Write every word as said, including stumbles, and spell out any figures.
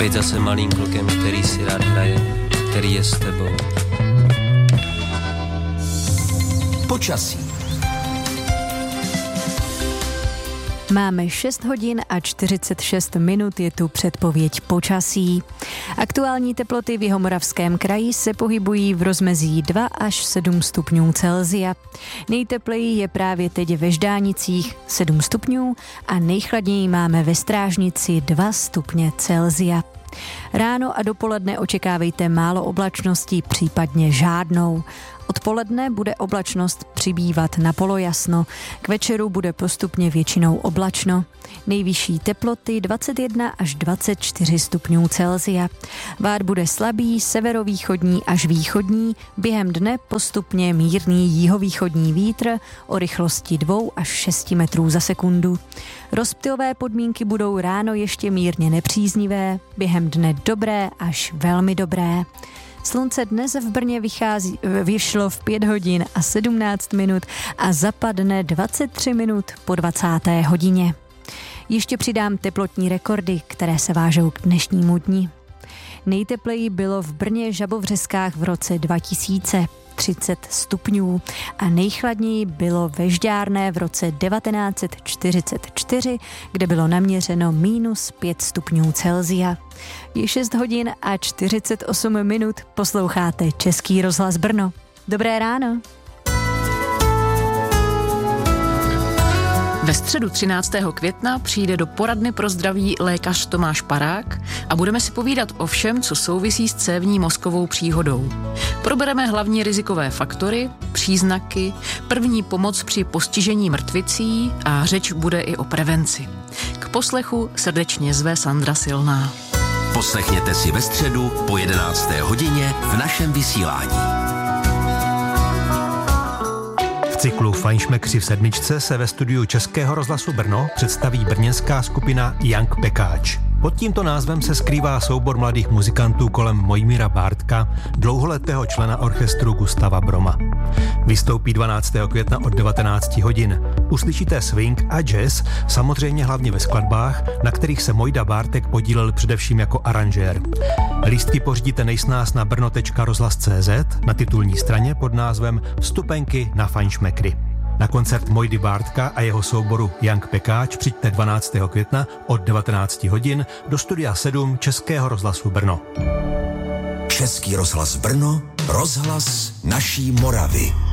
Být zase malým klukem, který si rád hraje, který je s tebou. Počasí. Máme šest hodin a čtyřicet šest minut, je tu předpověď počasí. Aktuální teploty v Jihomoravském kraji se pohybují v rozmezí dva až sedm stupňů Celsia. Nejtepleji je právě teď ve Ždánicích sedm stupňů a nejchladněji máme ve Strážnici dva stupně Celsia. Ráno a dopoledne očekávejte málo oblačností, případně žádnou. Odpoledne bude oblačnost přibývat na polojasno, k večeru bude postupně většinou oblačno. Nejvyšší teploty dvacet jedna až dvacet čtyři stupňů Celsia. Vár bude slabý, severovýchodní až východní, během dne postupně mírný jihovýchodní vítr o rychlosti dva až šest metrů za sekundu. Rozptylové podmínky budou ráno ještě mírně nepříznivé, během dne dobré až velmi dobré. Slunce dnes v Brně vychází, vyšlo v pět hodin a sedmnáct minut a zapadne dvacet tři minut po dvacáté hodině. Ještě přidám teplotní rekordy, které se vážou k dnešnímu dni. Nejtepleji bylo v Brně Žabovřeskách v roce dva tisíce, třicet stupňů a nejchladněji bylo ve Žďárné v roce devatenáct set čtyřicet čtyři, kde bylo naměřeno minus pět stupňů Celsia. Je šest hodin a čtyřicet osm minut, posloucháte Český rozhlas Brno. Dobré ráno. Ve středu třináctého května přijde do poradny pro zdraví lékař Tomáš Parák a budeme si povídat o všem, co souvisí s cévní mozkovou příhodou. Probereme hlavní rizikové faktory, příznaky, první pomoc při postižení mrtvicí a řeč bude i o prevenci. K poslechu srdečně zve Sandra Silná. Poslechněte si ve středu po jedenácté hodině v našem vysílání. V cyklu Fajnšmekři v sedmičce se ve studiu Českého rozhlasu Brno představí brněnská skupina Young Pekáč. Pod tímto názvem se skrývá soubor mladých muzikantů kolem Mojmíra Bártka, dlouholetého člena orchestru Gustava Broma. Vystoupí dvanáctého května od devatenáct hodin. Uslyšíte swing a jazz, samozřejmě hlavně ve skladbách, na kterých se Mojda Bártek podílel především jako aranžér. Lístky pořídíte nejsnáz na brno tečka rozhlas tečka cé zet na titulní straně pod názvem Vstupenky na Fajnšmekry. Na koncert Mojdy Bártka a jeho souboru Young Pekáč přijďte dvanáctého května od devatenáct hodin do studia sedm Českého rozhlasu Brno. Český rozhlas Brno, rozhlas naší Moravy.